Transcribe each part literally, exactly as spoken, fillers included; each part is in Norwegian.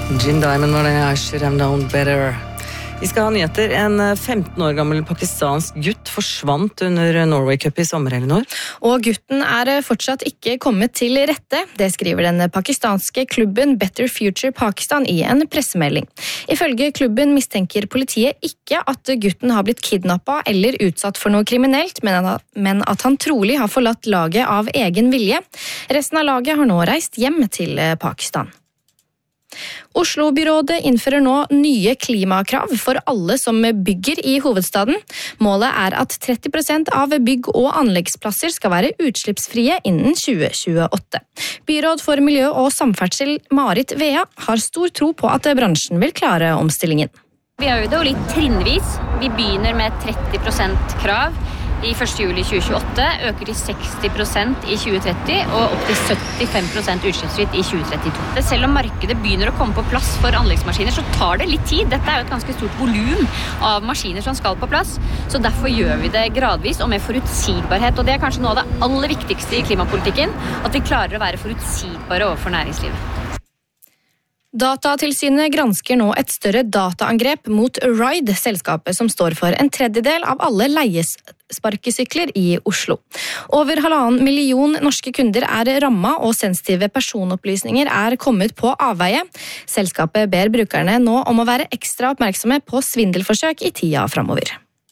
Jim Diamond og det I should have known better. Vi skal ha nyheter. En femten år gammel pakistansk gutt forsvant under Norway Cup i sommer, Elinor. Og gutten er fortsatt ikke kommet til rette. Det skriver den pakistanske klubben Better Future Pakistan i en pressemelding. Ifølge klubben mistenker politiet ikke at gutten har blitt kidnappet eller utsatt for noe kriminelt, men at han trolig har forlatt laget av egen vilje. Resten av laget har nå reist hjem til Pakistan. Oslo-byrådet innfører nå nye klimakrav for alle som bygger i hovedstaden. Målet er at tretti prosent av bygg- og anleggsplasser skal være utslippsfrie innen tjue tjueåtte. Byråd for miljø og samferdsel Marit Vea har stor tro på at bransjen vil klare omstillingen. Vi gjør det jo litt trinnvis. Vi begynner med tretti prosent krav i første juli tjue tjueåtte, øker til seksti prosent i tjue tretti og opp til syttifem prosent utslippsfritt i tjue trettito. Selv om markedet begynner å komme på plass for anleggsmaskiner, så tar det litt tid. Dette er jo et ganske stort volum av maskiner som skal på plass, så derfor gjør vi det gradvis og med forutsigbarhet. Og det er kanskje noe av det aller viktigste i klimapolitikken, at vi klarer å være forutsigbare overfor næringslivet. Datatilsynet gransker nå et større dataangrep mot Ride, selskapet som står for en tredjedel av alle leiesparkesykler i Oslo. Over halvannen million norske kunder er rammet, og sensitive personopplysninger er kommet på avveie. Selskapet ber brukerne nå om å være ekstra oppmerksomme på svindelforsøk i tida fremover.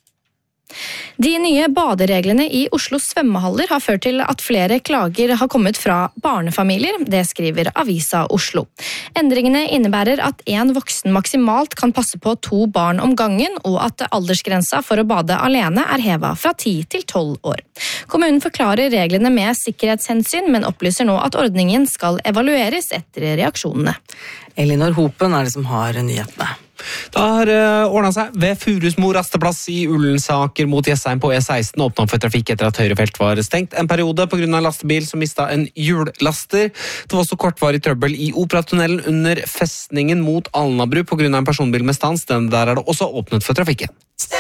De nye badereglene i Oslo svømmehaller har ført til at flere klager har kommet fra barnefamilier, det skriver Avisa Oslo. Endringene innebærer at en voksen maksimalt kan passe på to barn om gangen, og at aldersgrensa for å bade alene er hevet fra ti til tolv år. Kommunen forklarer reglene med sikkerhetshensyn, men opplyser nå at ordningen skal evalueres etter reaksjonene. Elinor Hopen er det som har nyhetene. Det har ordnet seg ved Furusmo rasteplass i Ullensaker mot Jessheim på E seksten, åpnet for trafikk etter at høyrefelt var stengt en periode på grunn av lastebil som mistet en hjullaster. Det var også kortvarig trøbbel i Operatunnelen under festningen mot Alnabru på grunn av en personbil med stans. Den der er det også åpnet for trafikken.